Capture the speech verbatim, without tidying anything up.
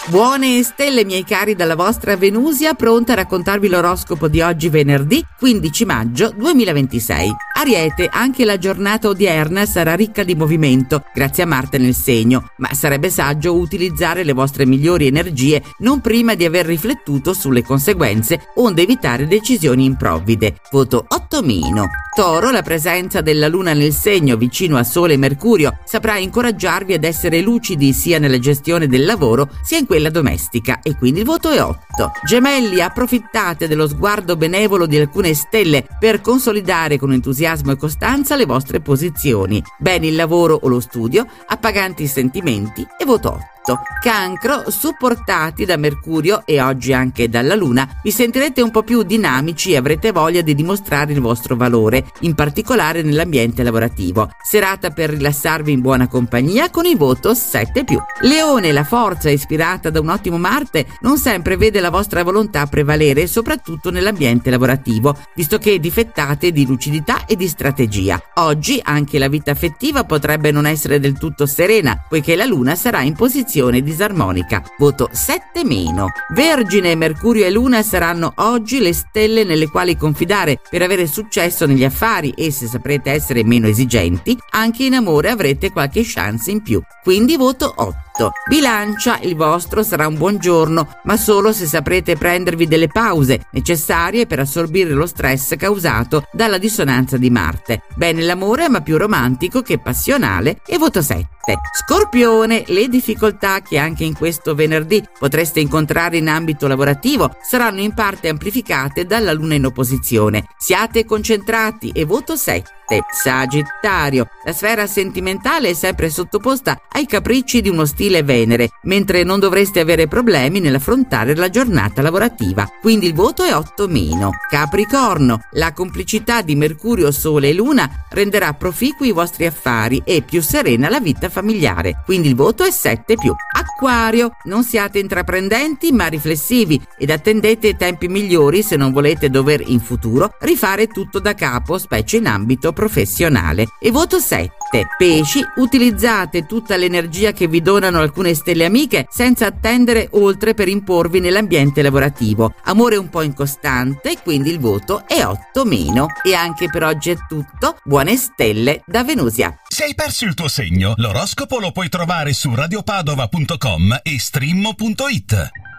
Buone stelle miei cari dalla vostra Venusia, pronta a raccontarvi l'oroscopo di oggi venerdì quindici maggio duemilaventisei. Ariete, anche la giornata odierna sarà ricca di movimento grazie a Marte nel segno, ma sarebbe saggio utilizzare le vostre migliori energie non prima di aver riflettuto sulle conseguenze, onde evitare decisioni improvvide. Voto otto meno. Toro, la presenza della Luna nel segno vicino a Sole e Mercurio saprà incoraggiarvi ad essere lucidi sia nella gestione del lavoro sia in quella domestica, e quindi il voto è otto. Gemelli, approfittate dello sguardo benevolo di alcune stelle per consolidare con entusiasmo e costanza le vostre posizioni. Bene il lavoro o lo studio, appaganti i sentimenti, e voto otto. Cancro, supportati da Mercurio e oggi anche dalla Luna, vi sentirete un po' più dinamici e avrete voglia di dimostrare il vostro valore, in particolare nell'ambiente lavorativo. Serata per rilassarvi in buona compagnia con il voto sette più. Leone, la forza ispirata da un ottimo Marte non sempre vede la vostra volontà prevalere, soprattutto nell'ambiente lavorativo, visto che difettate di lucidità e di strategia. Oggi anche la vita affettiva potrebbe non essere del tutto serena, poiché la Luna sarà in posizione disarmonica. Voto sette meno. Vergine, Mercurio e Luna saranno oggi le stelle nelle quali confidare per avere successo negli affari, e se saprete essere meno esigenti, anche in amore avrete qualche chance in più. Quindi voto otto. Bilancia, il vostro sarà un buon giorno, ma solo se saprete prendervi delle pause necessarie per assorbire lo stress causato dalla dissonanza di Marte. Bene l'amore, ma più romantico che passionale, e voto sette. Scorpione, le difficoltà che anche in questo venerdì potreste incontrare in ambito lavorativo saranno in parte amplificate dalla Luna in opposizione. Siate concentrati, e voto sette. Sagittario, la sfera sentimentale è sempre sottoposta ai capricci di uno stile Venere, mentre non dovreste avere problemi nell'affrontare la giornata lavorativa, quindi il voto è otto meno. Capricorno, la complicità di Mercurio, Sole e Luna renderà proficui i vostri affari e più serena la vita familiare, quindi il voto è sette più. Acquario, non siate intraprendenti ma riflessivi ed attendete tempi migliori se non volete dover in futuro rifare tutto da capo, specie in ambito professionale, e voto sette. Pesci, utilizzate tutta l'energia che vi donano alcune stelle amiche senza attendere oltre per imporvi nell'ambiente lavorativo. Amore un po' incostante, quindi il voto è otto meno. E anche per oggi è tutto. Buone stelle da Venusia. Se hai perso il tuo segno, l'oroscopo lo puoi trovare su radiopadova punto com e streammo punto it.